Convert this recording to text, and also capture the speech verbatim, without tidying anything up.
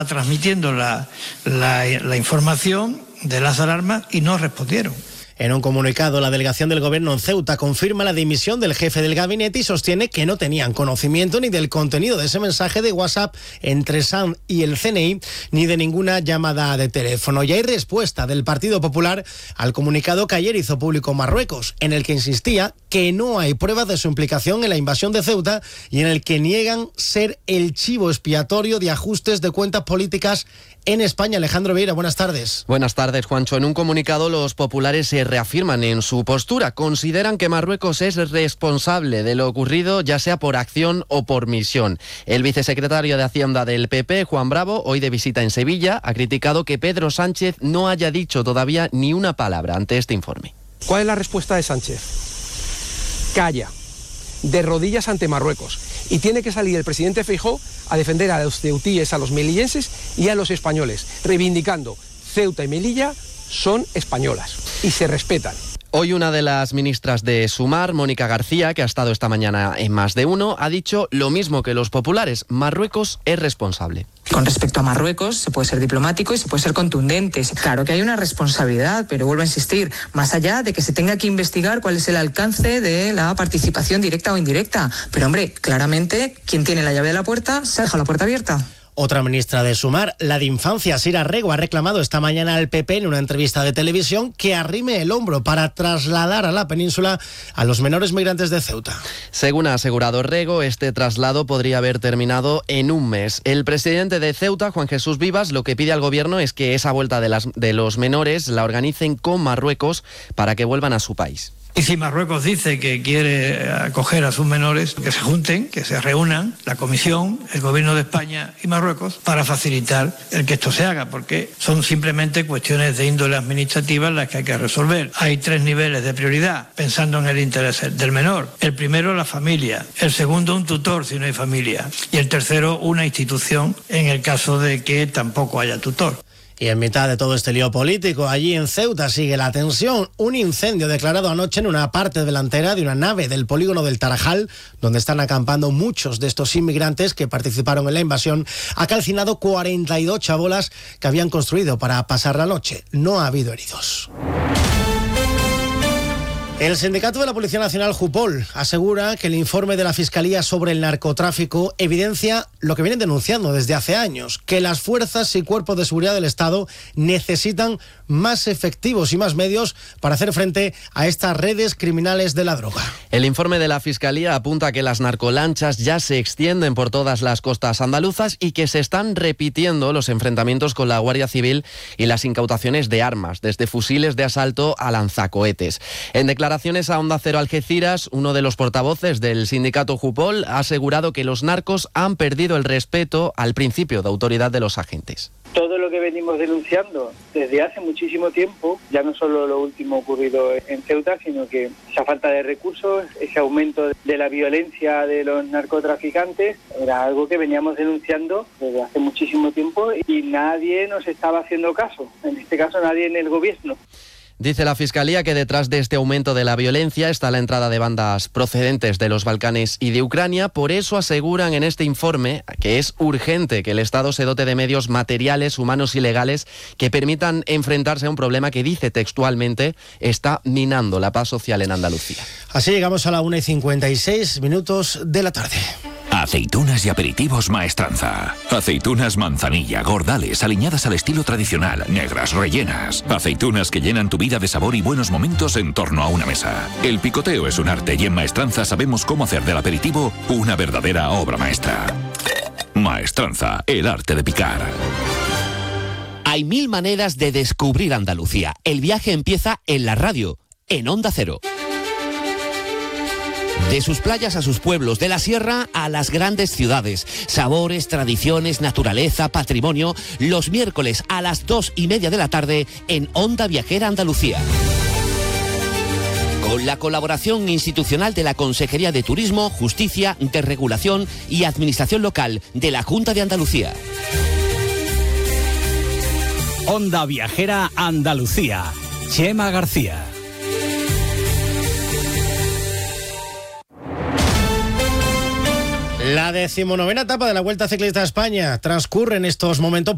transmitiendo la, la, la información de las alarmas y no respondieron. En un comunicado, la delegación del Gobierno en Ceuta confirma la dimisión del jefe del gabinete y sostiene que no tenían conocimiento ni del contenido de ese mensaje de WhatsApp entre S A M y el C N I, ni de ninguna llamada de teléfono. Y hay respuesta del Partido Popular al comunicado que ayer hizo público Marruecos, en el que insistía que no hay pruebas de su implicación en la invasión de Ceuta y en el que niegan ser el chivo expiatorio de ajustes de cuentas políticas en España. Alejandro Vieira, buenas tardes. Buenas tardes, Juancho. En un comunicado, los populares se reafirman en su postura. Consideran que Marruecos es responsable de lo ocurrido, ya sea por acción o por misión. El vicesecretario de Hacienda del P P, Juan Bravo, hoy de visita en Sevilla, ha criticado que Pedro Sánchez no haya dicho todavía ni una palabra ante este informe. ¿Cuál es la respuesta de Sánchez? Calla, de rodillas ante Marruecos. Y tiene que salir el presidente Feijóo a defender a los ceutíes, a los melillenses y a los españoles, reivindicando Ceuta y Melilla son españolas y se respetan. Hoy una de las ministras de Sumar, Mónica García, que ha estado esta mañana en Más de Uno, ha dicho lo mismo que los populares. Marruecos es responsable. Con respecto a Marruecos, se puede ser diplomático y se puede ser contundente. Claro que hay una responsabilidad, pero vuelvo a insistir, más allá de que se tenga que investigar cuál es el alcance de la participación directa o indirecta. Pero hombre, claramente, quien tiene la llave de la puerta, se ha dejado la puerta abierta. Otra ministra de Sumar, la de Infancia, Sira Rego, ha reclamado esta mañana al P P en una entrevista de televisión que arrime el hombro para trasladar a la península a los menores migrantes de Ceuta. Según ha asegurado Rego, este traslado podría haber terminado en un mes. El presidente de Ceuta, Juan Jesús Vivas, lo que pide al gobierno es que esa vuelta de, las, de los menores la organicen con Marruecos para que vuelvan a su país. Y si Marruecos dice que quiere acoger a sus menores, que se junten, que se reúnan la Comisión, el Gobierno de España y Marruecos para facilitar el que esto se haga, porque son simplemente cuestiones de índole administrativa las que hay que resolver. Hay tres niveles de prioridad, pensando en el interés del menor. El primero, la familia. El segundo, un tutor si no hay familia. Y el tercero, una institución en el caso de que tampoco haya tutor. Y en mitad de todo este lío político, allí en Ceuta sigue la tensión. Un incendio declarado anoche en una parte delantera de una nave del polígono del Tarajal, donde están acampando muchos de estos inmigrantes que participaron en la invasión, ha calcinado cuarenta y dos chabolas que habían construido para pasar la noche. No ha habido heridos. El sindicato de la Policía Nacional, Jupol, asegura que el informe de la Fiscalía sobre el narcotráfico evidencia lo que vienen denunciando desde hace años, que las fuerzas y cuerpos de seguridad del Estado necesitan más efectivos y más medios para hacer frente a estas redes criminales de la droga. El informe de la Fiscalía apunta a que las narcolanchas ya se extienden por todas las costas andaluzas y que se están repitiendo los enfrentamientos con la Guardia Civil y las incautaciones de armas, desde fusiles de asalto a lanzacohetes. En declaraciones a Onda Cero Algeciras, uno de los portavoces del sindicato Jupol ha asegurado que los narcos han perdido el respeto al principio de autoridad de los agentes. Todo lo que venimos denunciando desde hace muchísimo tiempo, ya no solo lo último ocurrido en Ceuta, sino que esa falta de recursos, ese aumento de la violencia de los narcotraficantes, era algo que veníamos denunciando desde hace muchísimo tiempo y nadie nos estaba haciendo caso, en este caso nadie en el gobierno. Dice la Fiscalía que detrás de este aumento de la violencia está la entrada de bandas procedentes de los Balcanes y de Ucrania. Por eso aseguran en este informe que es urgente que el Estado se dote de medios materiales, humanos y legales que permitan enfrentarse a un problema que, dice textualmente, está minando la paz social en Andalucía. Así llegamos a la una y cincuenta y seis minutos de la tarde. Aceitunas y aperitivos Maestranza. Aceitunas manzanilla, gordales, aliñadas al estilo tradicional, negras, rellenas. Aceitunas que llenan tu vida de sabor y buenos momentos en torno a una mesa. El picoteo es un arte y en Maestranza sabemos cómo hacer del aperitivo una verdadera obra maestra. Maestranza, el arte de picar. Hay mil maneras de descubrir Andalucía. El viaje empieza en la radio, en Onda Cero. De sus playas a sus pueblos, de la sierra a las grandes ciudades. Sabores, tradiciones, naturaleza, patrimonio. Los miércoles a las dos y media de la tarde en Onda Viajera Andalucía. Con la colaboración institucional de la Consejería de Turismo, Justicia, Desregulación y Administración Local de la Junta de Andalucía. Onda Viajera Andalucía. Chema García. La decimonovena etapa de la Vuelta Ciclista a España transcurre en estos momentos